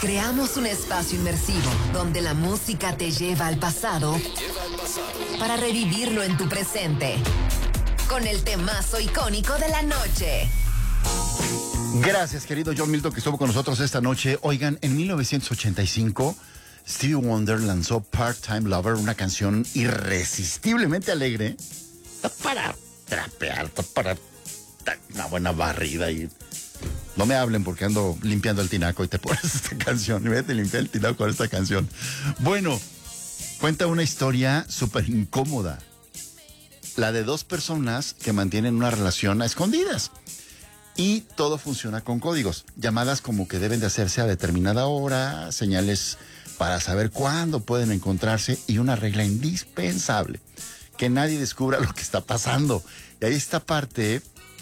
Creamos un espacio inmersivo donde la música te lleva al pasado para revivirlo en tu presente. Con el temazo icónico de la noche. Gracias, querido John Milton, que estuvo con nosotros esta noche. Oigan, en 1985, Stevie Wonder lanzó Part-Time Lover, una canción irresistiblemente alegre. Está para trapear, está para una buena barrida. Y no me hablen porque ando limpiando el tinaco y te pones esta canción. Y vete a limpiar el tinaco con esta canción. Bueno, cuenta una historia súper incómoda. La de dos personas que mantienen una relación a escondidas. Y todo funciona con códigos. Llamadas como que deben de hacerse a determinada hora, señales para saber cuándo pueden encontrarse y una regla indispensable, que nadie descubra lo que está pasando. Y ahí está parte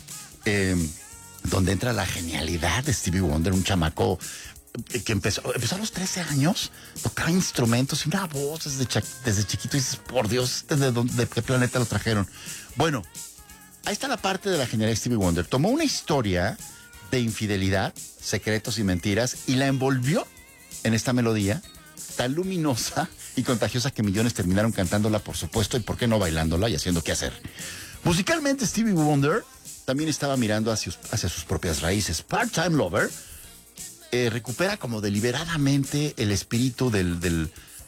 donde entra la genialidad de Stevie Wonder, un chamaco que empezó a los 13 años, tocaba instrumentos y una voz desde chiquito y dices, por Dios, ¿de qué planeta lo trajeron? Bueno, ahí está la parte de la genialidad de Stevie Wonder. Tomó una historia de infidelidad, secretos y mentiras y la envolvió en esta melodía tan luminosa y contagiosa que millones terminaron cantándola, por supuesto, y por qué no bailándola y haciendo qué hacer. Musicalmente, Stevie Wonder también estaba mirando hacia sus propias raíces. Part-Time Lover recupera como deliberadamente el espíritu del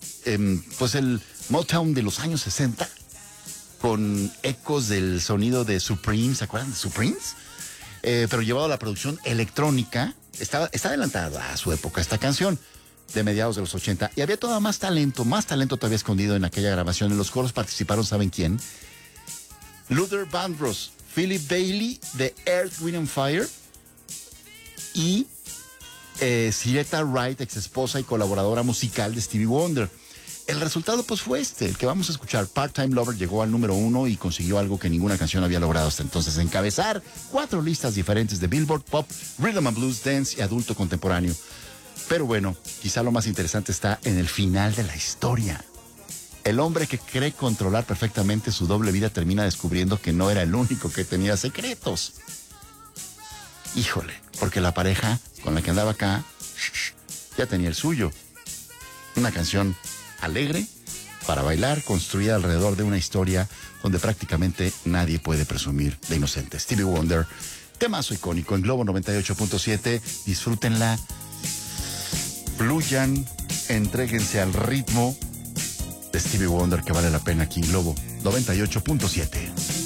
Motown de los años 60, con ecos del sonido de Supreme, ¿se acuerdan de Supremes? Pero llevado a la producción electrónica. Está adelantada a su época esta canción, de mediados de los 80. Y había todavía más talento todavía escondido en aquella grabación. En los coros participaron, ¿saben quién? Luther Vandross, Philip Bailey de Earth, Wind and Fire y Siretta Wright, ex esposa y colaboradora musical de Stevie Wonder. El resultado pues fue el que vamos a escuchar. Part-Time Lover llegó al número 1 y consiguió algo que ninguna canción había logrado hasta entonces: encabezar 4 listas diferentes de Billboard, Pop, Rhythm and Blues, Dance y Adulto Contemporáneo. Pero bueno, quizá lo más interesante está en el final de la historia. El hombre que cree controlar perfectamente su doble vida termina descubriendo que no era el único que tenía secretos. Híjole, porque la pareja con la que andaba acá ya tenía el suyo. Una canción alegre para bailar, construida alrededor de una historia donde prácticamente nadie puede presumir de inocente. Stevie Wonder, temazo icónico en Globo 98.7. Disfrútenla, fluyan, entréguense al ritmo de Stevie Wonder, que vale la pena aquí en Globo 98.7.